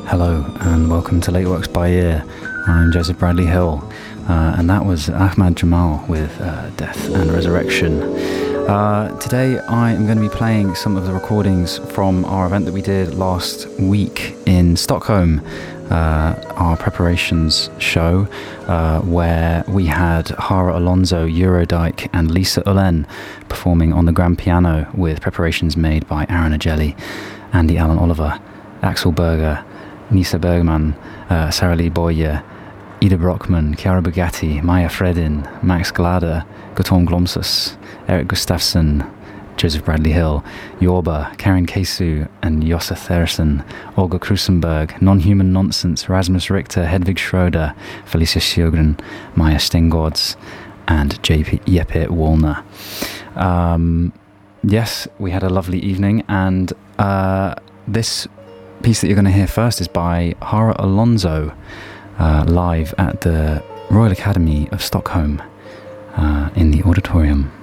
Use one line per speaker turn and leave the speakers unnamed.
Hello and welcome to Late Works by Ear. I'm Joseph Bradley Hill, and that was Ahmad Jamal with Death and Resurrection. Today I am going to be playing some of the recordings from our event that we did last week in Stockholm, our preparations show, where we had Hara Alonso, Eurodike and Lisa Ulen performing on the grand piano with preparations made by Aaron Agelli, Andy Allen Oliver, Axel Berger, Nisa Bergman, Sarah Lee Boye, Ida Brockman, Chiara Bugatti, Maya Fredin, Max Glader, Gautam Glomsus, Eric Gustafsson, Joseph Bradley Hill, Yorba, Karen Kesu and Jossa Thereson, Olga Krusenberg, Non-Human Nonsense, Rasmus Richter, Hedvig Schroeder, Felicia Sjögren, Maya Stengårds and Jeppe Wallner. Yes, we had a lovely evening, and this piece that you're going to hear first is by Hara Alonso, live at the Royal Academy of Stockholm in the auditorium.